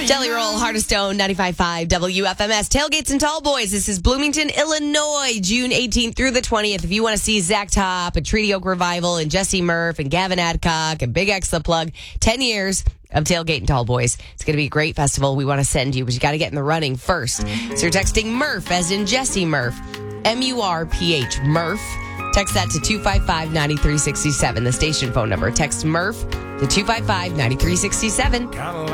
Jelly Roll, Heart of Stone, 95.5 WFMS. Tailgates and Tall Boys. This is Bloomington, Illinois, June 18th through the 20th. If you want to see Zach Top and Treaty Oak Revival and Jesse Murph and Gavin Adcock and Big X The Plug, 10 years of Tailgate and Tall Boys. It's going to be a great festival. We want to send you, but you got to get in the running first. So you're texting Murph, as in Jesse Murph, MURPH, Murph. Text that to 255-9367, the station phone number. Text Murph to 255-9367.